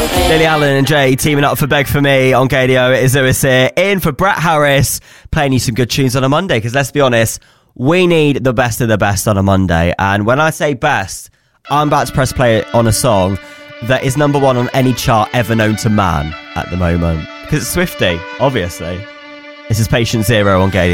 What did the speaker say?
Lily Allen and Jay teaming up for Beg For Me on Gadio. It is Lewis here, in for Brett Harris, playing you some good tunes on a Monday, because let's be honest, we need the best of the best on a Monday. And when I say best, I'm about to press play on a song that is number one on any chart ever known to man at the moment, because it's Swiftie, obviously. This is Patient Zero on Gadio.